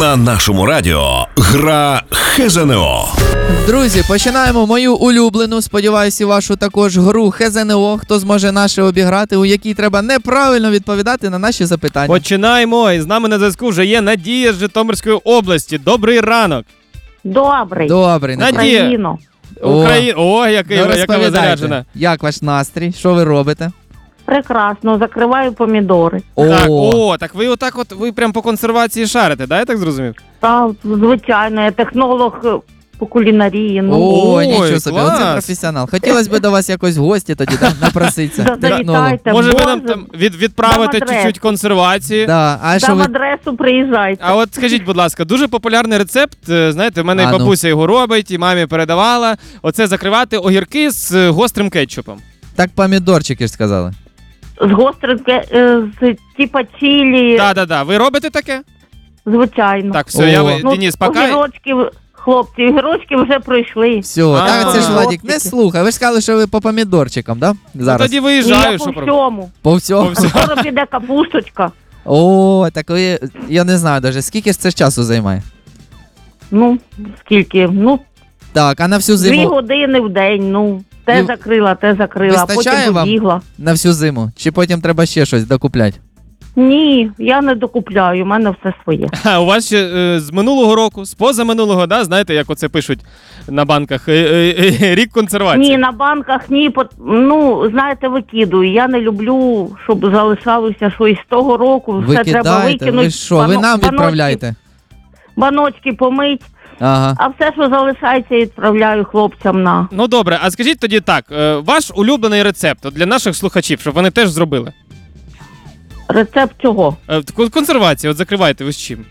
На нашому радіо гра ХЗНО. Друзі, починаємо мою улюблену, сподіваюся, вашу також гру ХЗНО. Хто зможе наше обіграти, у якій треба неправильно відповідати на наші запитання. Починаємо. І з нами на зв'язку вже є Надія з Житомирської області. Добрий ранок. Добрий. Добрий. Надія. Україно. О, яка ви заряджена. Як ваш настрій? Що ви робите? Прекрасно, закриваю помідори. Так ви отак от, ви прям по консервації шарите, да, я так зрозумів? Та, звичайно, я технолог по кулінарії. Ой, нічого собі, клас. оце професіонал. Хотілося б до вас якось в гості тоді, да, напроситися. Завітайте. Може ви нам там відправите Дам чуть-чуть консервації? Да, а що Дам ви... адресу, приїжджайте. А от скажіть, будь ласка, дуже популярний рецепт, знаєте, в мене і А, ну. бабуся його робить, і мамі передавала. Оце закривати огірки з гострим кетчупом. Так помідорчики ж сказали. З гострим, з типа чилі, Да. Ви робите таке? звичайно. Так, все, я О. Денис, пока. Хлопці, огірочки вже пройшли. Все, А. так це ж Владик, не Хлопчики. слухай. Ви ж сказали, що ви по помідорчикам, да? Ну, Зараз. тоді Я виїжджаю, по що про. всьому. По всьому? По всьому. Скоро піде капусточка. О, так ви, я не знаю даже, скільки ж це часу займає? Ну, скільки? Ну, Так, а на всю 2 зиму, години в день, ну. Те І закрила, а вистачає потім вам? побігла. на всю зиму? Чи потім треба ще щось докупляти? Ні, я не докупляю, у мене все своє. А у вас ще з минулого року, з позаминулого, да, знаєте, як оце пишуть на банках, рік консервації. Ні, на банках ні, ну, знаєте, викидую. Я не люблю, щоб залишалося, що із того року все треба Викидаєте? викинути. Ви що, ви нам відправляєте? Баночки помить, Ага. а все, що залишається, відправляю хлопцям на. Ну добре, а скажіть тоді так, ваш улюблений рецепт от для наших слухачів, щоб вони теж зробили. Рецепт чого? Консервація, от закривайте ви з чим?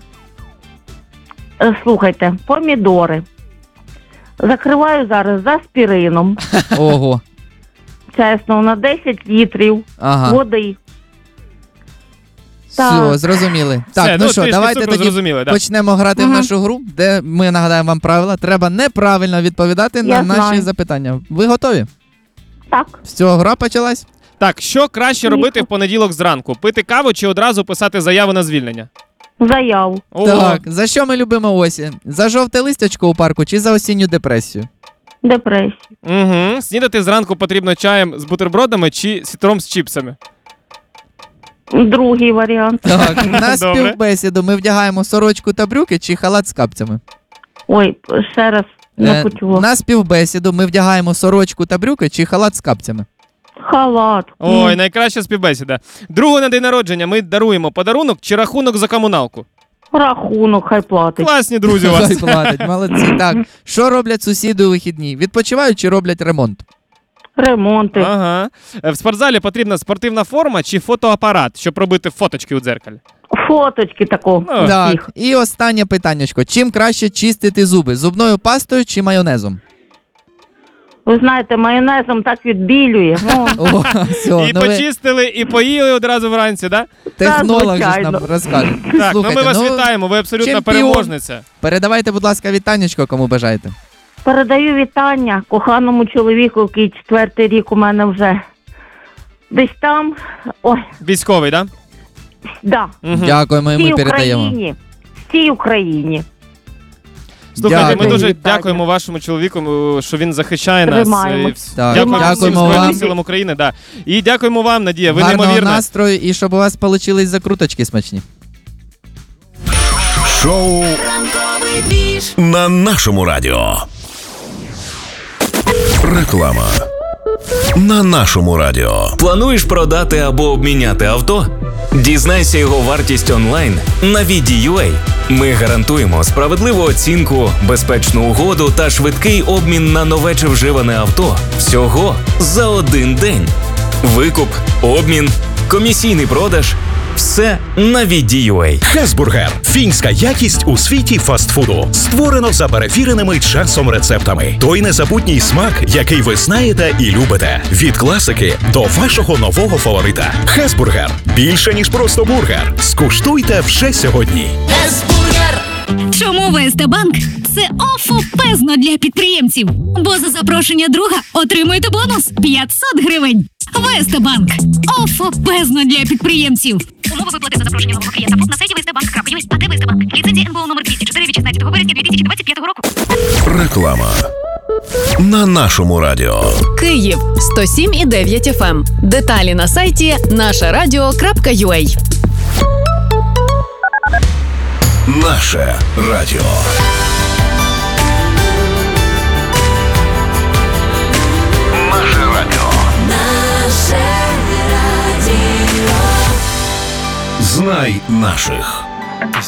Слухайте, помідори. Закриваю зараз з аспірином, Ого. чесно, на 10 літрів Ага. води. Все, Так. зрозуміли. Все, Так, ну що, трішки давайте цукру тоді зрозуміли, да. почнемо грати в Мгм. нашу гру, де ми нагадаємо вам правила. Треба неправильно відповідати на Я наші знаю. запитання. Ви готові? Так, Все, гра почалась? Так, що краще робити в понеділок зранку? Пити каву чи одразу писати заяву на звільнення? заяву. О, Так, за що ми любимо осінь? За жовте листячко у парку чи за осінню депресію? Депресію. Угу. Снідати зранку потрібно чаєм з бутербродами чи сітром з чіпсами? Другий варіант. Так, на Добре. співбесіду ми вдягаємо сорочку та брюки чи халат з капцями? Ой, ще раз не почула. На співбесіду ми вдягаємо сорочку та брюки чи халат з капцями? Халат. Ой, найкраща співбесіда. Другу на день народження ми даруємо подарунок чи рахунок за комуналку? Рахунок хай платить. Класні друзі у вас. Хай платить, молодці. Так, що роблять сусіди у вихідні? Відпочивають чи роблять ремонт? Ремонти. Ага. В спортзалі потрібна спортивна форма чи фотоапарат, щоб робити фоточки у дзеркалі? Фоточки такого. Ну, Так, всіх. і останнє питаннячко. Чим краще чистити зуби? Зубною пастою чи майонезом? Ви знаєте, майонезом так відбілює. Ну, О, все, І ну ви почистили, і поїли одразу вранці, да? технолог же ж звичайно. нам розкаже. Так, Слухайте, ну ми вас вітаємо, ви абсолютно чемпіон. переможниця. Передавайте, будь ласка, вітаннячко, кому бажаєте. передаю вітання коханому чоловіку, який 4-й рік у мене вже десь там. Ой, Військовий, да? да. Угу. Дякуємо, і Всій ми передаємо. Україні. Всій Україні. Слухайте, ми Дякую. дуже Вітання. дякуємо вашому чоловіку, що він захищає нас. Тримаємо. Так, Дякуємо всім дякуємо Збройним вам. силам України. Да. І дякуємо вам, Надія, ви Гарного неймовірна. настрою і щоб у вас получились закруточки смачні. Шоу на нашому радіо. Реклама на нашому радіо. Плануєш продати або обміняти авто? Дізнайся його вартість онлайн на VD.ua. Ми гарантуємо справедливу оцінку, безпечну угоду та швидкий обмін на нове чи вживане авто всього за один день. Викуп, обмін, комісійний продаж – все на VD.ua. Хезбургер – фінська якість у світі фастфуду. Створено за перевіреними часом рецептами. Той незабутній смак, який ви знаєте і любите. Від класики до вашого нового фаворита. Хезбургер – більше, ніж просто бургер. Скуштуйте вже сьогодні. Чому ВСТ Банк – це офопезно для підприємців? Бо за запрошення друга отримуєте бонус 500 гривень. ВСТ Банк – офопезно для підприємців. Умови виплати за запрошення нового клієнта. На сайті vstbank.ua. А де ВСТ Банк? Ліцензія НБУ номер 204 від 16 вересня 2025 року. Реклама на нашому радіо. Київ 107,9 FM. Деталі на сайті нашарадіо.ua. Наше радіо. Наше радіо. Наше радіо. Знай наших.